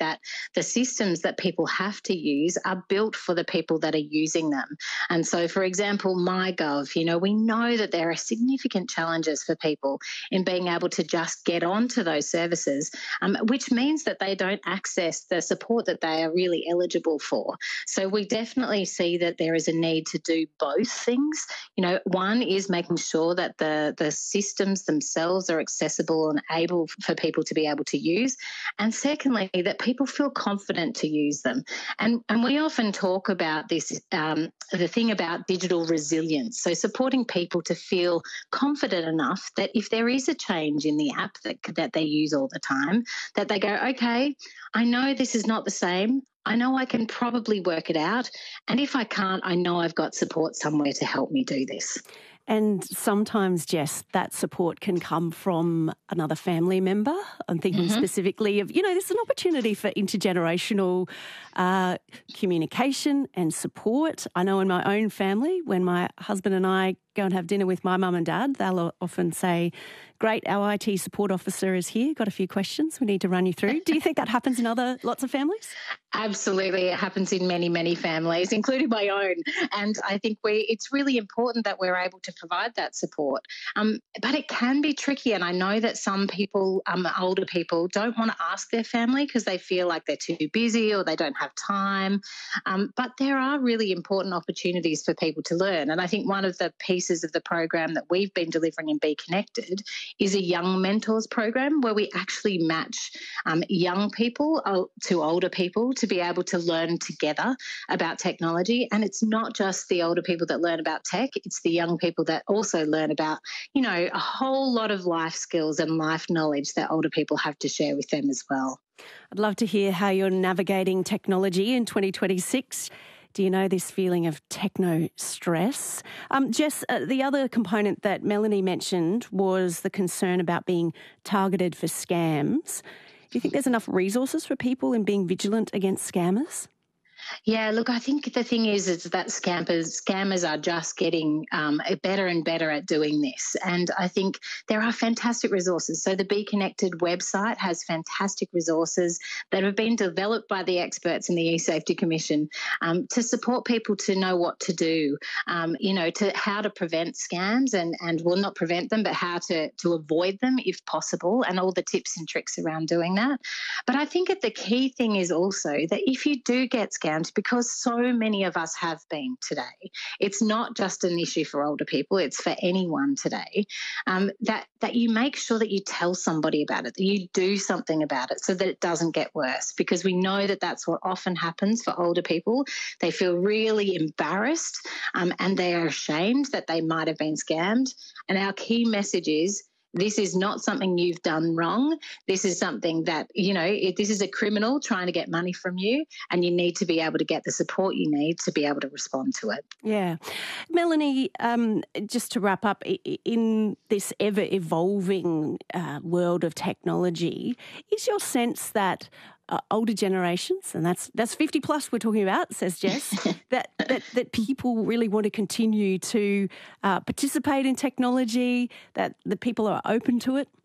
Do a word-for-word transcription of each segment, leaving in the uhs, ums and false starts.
that the systems that people have to use are built for the people that are using them. And so, for example, MyGov, you know, we know that there are significant challenges for people in being able to just get onto those services, um, which means that they don't access the support that they are really eligible for. So we definitely see that there is a need to do both things. You know, one is making sure that the, the systems themselves are accessible and able for people to be able to use. And secondly, that people feel confident to use them. And, and we often talk about this, um, the thing about digital resilience. So supporting people to feel confident enough that if there is a change in the app that, that they use all the time, that they go, okay, I know this is not the same. I know I can probably work it out. And if I can't, I know I've got support somewhere to help me do this. And sometimes, Jess, that support can come from another family member. I'm thinking mm-hmm. specifically of, you know, there's an opportunity for intergenerational uh, communication and support. I know in my own family, when my husband and I go and have dinner with my mum and dad, they'll often say, great, our I T support officer is here. Got a few questions we need to run you through. Do you think that happens in other lots of families? Absolutely. It happens in many, many families, including my own. And I think we it's really important that we're able to provide that support. Um, but it can be tricky. And I know that some people, um, older people, don't want to ask their family because they feel like they're too busy or they don't have time. Um, but there are really important opportunities for people to learn. And I think one of the pieces of the program that we've been delivering in Be Connected is a Young Mentors program where we actually match um, young people uh, to older people to be able to learn together about technology. And it's not just the older people that learn about tech, it's the young people that also learn about, you know, a whole lot of life skills and life knowledge that older people have to share with them as well. I'd love to hear how you're navigating technology in twenty twenty-six. Do you know this feeling of techno stress? Um, Jess, uh, the other component that Melanie mentioned was the concern about being targeted for scams. Do you think there's enough resources for people in being vigilant against scammers? Yeah, look, I think the thing is, is that scammers, scammers are just getting um, better and better at doing this. And I think there are fantastic resources. So the Be Connected website has fantastic resources that have been developed by the experts in the eSafety Commission um, to support people to know what to do, um, you know, to how to prevent scams and, and well, not prevent them, but how to, to avoid them if possible, and all the tips and tricks around doing that. But I think that the key thing is also that if you do get scammed, because so many of us have been today, it's not just an issue for older people, it's for anyone today, um, that, that you make sure that you tell somebody about it, that you do something about it so that it doesn't get worse, because we know that that's what often happens for older people. They feel really embarrassed um, and they are ashamed that they might have been scammed. And our key message is, this is not something you've done wrong. This is something that, you know, it, this is a criminal trying to get money from you, and you need to be able to get the support you need to be able to respond to it. Yeah. Melanie, um, just to wrap up, in this ever-evolving uh, world of technology, is your sense that Uh, older generations, and that's that's fifty plus we're talking about, says Jess, that, that that people really want to continue to uh, participate in technology, that the people are open to it?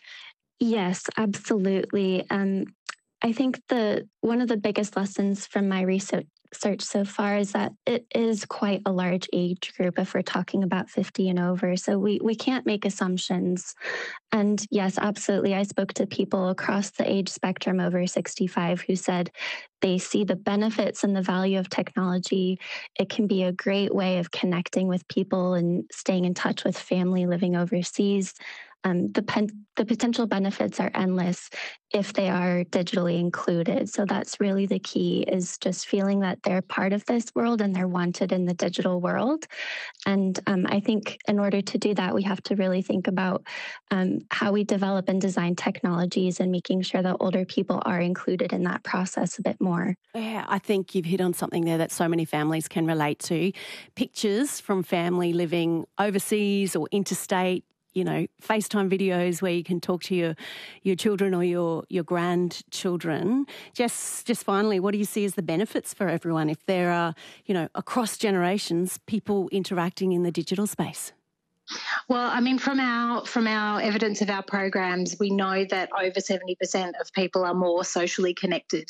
Yes, absolutely. Um, I think the one of the biggest lessons from my research search so far is that it is quite a large age group if we're talking about fifty and over. So we, we can't make assumptions. And yes, absolutely. I spoke to people across the age spectrum over sixty-five who said they see the benefits and the value of technology. It can be a great way of connecting with people and staying in touch with family living overseas. Um, the, pen, the potential benefits are endless if they are digitally included. So that's really the key, is just feeling that they're part of this world and they're wanted in the digital world. And um, I think in order to do that, we have to really think about um, how we develop and design technologies and making sure that older people are included in that process a bit more. Yeah, I think you've hit on something there that so many families can relate to. Pictures from family living overseas or interstate, you know, FaceTime videos where you can talk to your your children or your your grandchildren. Just just finally, what do you see as the benefits for everyone if there are, you know, across generations, people interacting in the digital space? Well, I mean, from our from our evidence of our programs, we know that over seventy percent of people are more socially connected